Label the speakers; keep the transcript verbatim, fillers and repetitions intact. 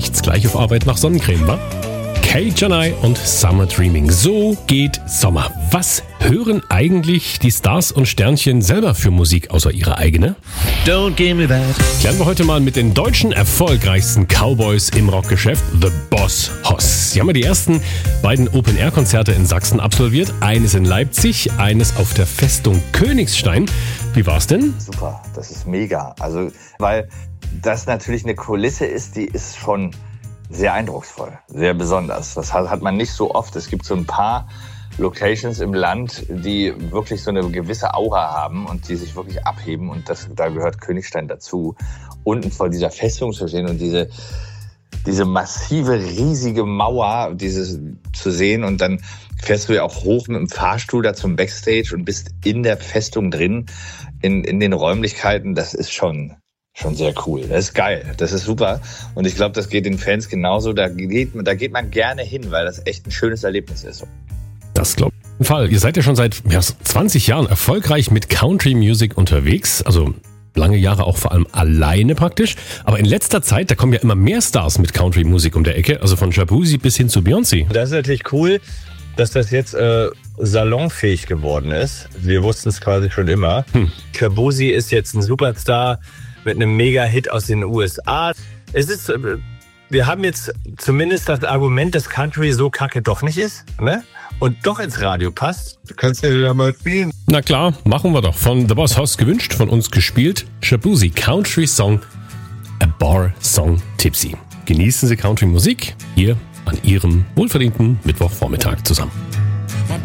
Speaker 1: riecht's gleich auf Arbeit nach Sonnencreme, wa? Kay Janai und Summer Dreaming. So geht Sommer. Was hören eigentlich die Stars und Sternchen selber für Musik außer ihre eigene?
Speaker 2: Don't give me that.
Speaker 1: Klären wir heute mal mit den deutschen erfolgreichsten Cowboys im Rockgeschäft, The Boss Hoss. Sie haben ja die ersten beiden Open-Air-Konzerte in Sachsen absolviert. Eines in Leipzig, eines auf der Festung Königstein. Wie war's denn?
Speaker 3: Super, das ist mega. Also, weil das natürlich eine Kulisse ist, die ist schon sehr eindrucksvoll, sehr besonders. Das hat man nicht so oft. Es gibt so ein paar Locations im Land, die wirklich so eine gewisse Aura haben und die sich wirklich abheben. Und das, da gehört Königstein dazu. Unten vor dieser Festung zu stehen und diese, diese massive, riesige Mauer dieses zu sehen. Und dann fährst du ja auch hoch mit dem Fahrstuhl da zum Backstage und bist in der Festung drin, in, in den Räumlichkeiten. Das ist schon... Schon sehr cool. Das ist geil. Das ist super. Und ich glaube, das geht den Fans genauso. Da geht, da geht man gerne hin, weil das echt ein schönes Erlebnis ist.
Speaker 1: Das glaube ich auf jeden Fall. Ihr seid ja schon seit ja, zwanzig Jahren erfolgreich mit Country Music unterwegs. Also lange Jahre auch vor allem alleine praktisch. Aber in letzter Zeit, da kommen ja immer mehr Stars mit Country Musik um der Ecke. Also von Shaboozey bis hin zu Beyoncé.
Speaker 2: Das ist natürlich cool, dass das jetzt äh, salonfähig geworden ist. Wir wussten es quasi schon immer. Hm. Shaboozey ist jetzt ein Superstar mit einem Mega-Hit aus den U S A. Es ist, wir haben jetzt zumindest das Argument, dass Country so kacke doch nicht ist, ne? Und doch ins Radio passt.
Speaker 4: Du kannst ja mal spielen.
Speaker 1: Na klar, machen wir doch. Von The Boss Hoss gewünscht, von uns gespielt. Shaboozey, Country Song, A Bar Song Tipsy. Genießen Sie Country Musik hier an Ihrem wohlverdienten Mittwochvormittag zusammen.